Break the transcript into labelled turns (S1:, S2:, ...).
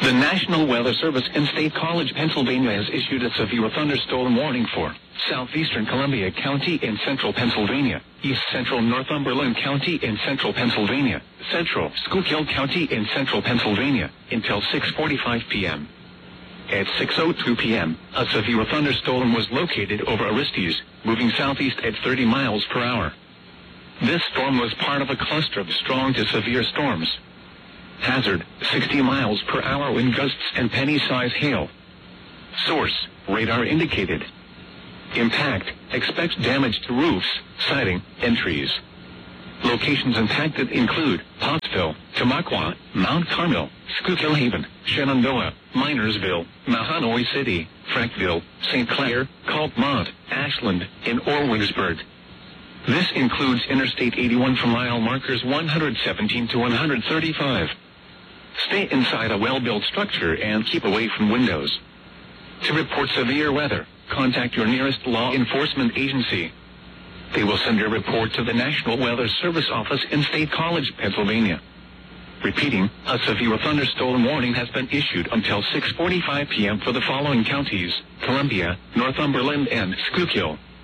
S1: The National Weather Service in State College, Pennsylvania has issued a severe thunderstorm warning for southeastern Columbia County in central Pennsylvania, east central Northumberland County in central Pennsylvania, central Schuylkill County in central Pennsylvania, until 6:45 p.m. At 6:02 p.m., a severe thunderstorm was located over Aristes, moving southeast at 30 miles per hour. This storm was part of a cluster of strong to severe storms. Hazard, 60 miles per hour wind gusts and penny-size hail. Source, radar indicated. Impact, expect damage to roofs, siding, and trees. Locations impacted include Pottsville, Tamaqua, Mount Carmel, Schuylkill Haven, Shenandoah, Minersville, Mahanoy City, Frankville, St. Clair, Coltmont, Ashland, and Orwigsburg. This includes Interstate 81 from mile markers 117 to 135. Stay inside a well-built structure and keep away from windows. To report severe weather, contact your nearest law enforcement agency. They will send your report to the National Weather Service office in State College, Pennsylvania. Repeating, a severe thunderstorm warning has been issued until 6:45 p.m. for the following counties: Columbia, Northumberland, and Schuylkill.